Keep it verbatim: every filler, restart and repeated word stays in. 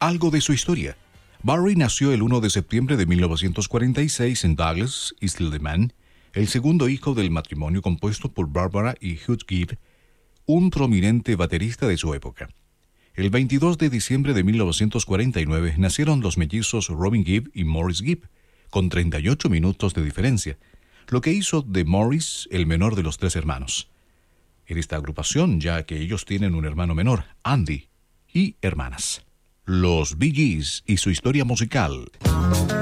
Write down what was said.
Algo de su historia. Barry nació el primero de septiembre de mil novecientos cuarenta y seis en Douglas, Isle of Man, el segundo hijo del matrimonio compuesto por Barbara y Hugh Gibb, un prominente baterista de su época. El veintidós de diciembre de mil novecientos cuarenta y nueve nacieron los mellizos Robin Gibb y Morris Gibb, con treinta y ocho minutos de diferencia, lo que hizo de Morris el menor de los tres hermanos. En esta agrupación, ya que ellos tienen un hermano menor, Andy, y hermanas. Los Bee Gees y su historia musical.